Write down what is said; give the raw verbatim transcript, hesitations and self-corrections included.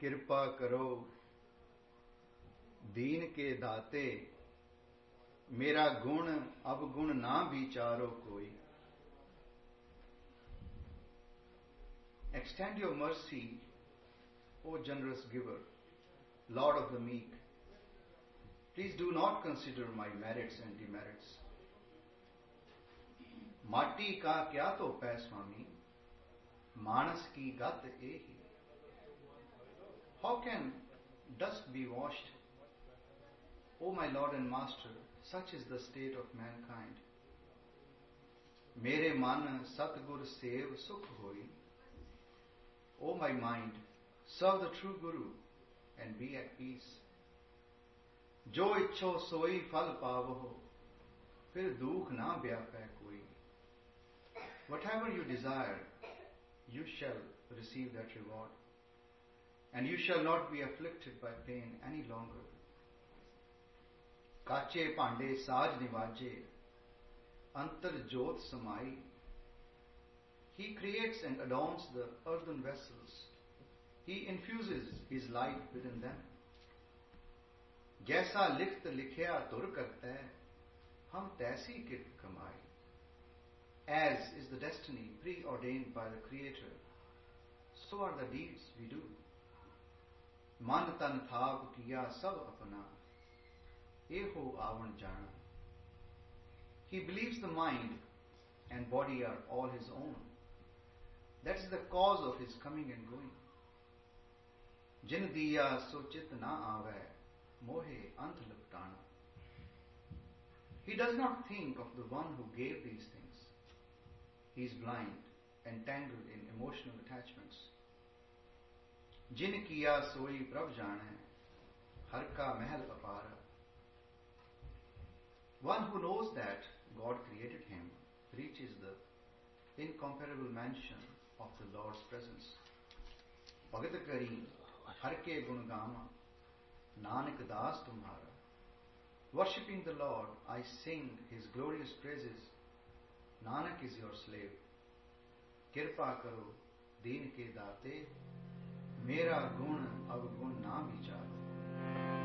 कृपा करो दीन के दाते, मेरा गुण अवगुण ना विचारो कोई. Extend your mercy, O generous giver, Lord of the meek. Please do not consider my merits and demerits. माटी का क्या तो पै स्वामी, मानस की गत एही. How can dust be washed? O my Lord and Master, such is the state of mankind. मेरे मन सतगुर सेव सुख होई. O my mind, serve the true Guru and be at peace. जो इच्छो सोई फल पावो, फिर दुख ना व्यापै कोई. Whatever you desire, you shall receive that reward, and you shall not be afflicted by pain any longer. काचे भांडे साज निवाजे, अंतर जोत समाई. He creates and adorns the earthen vessels. He infuses his life within them. जैसा लिखत लिखया तुर करता है, हम तैसी कित कमाई. As is the destiny preordained by the Creator, so are the deeds we do. मन तन थाप किया सब अपना, एहो आवन जाना. He believes the mind and body are all his own. That is the cause of his coming and going. जिन दिया सो चित ना आवे, मोहे अंत लपटाना. He does not think of the one who gave these things. He is blind, entangled in emotional attachments. जिन किया सोई प्रभ जाने, हर का महल अपारा. One who knows that God created him reaches the incomparable mansion of the Lord's presence. Bhagat kari har ke gun gama, Nanak das tumhara. Worshipping the Lord, I sing his glorious praises. Nanak is your slave. Kirpa karo deen ke daate, mera gun avgun na vicharo.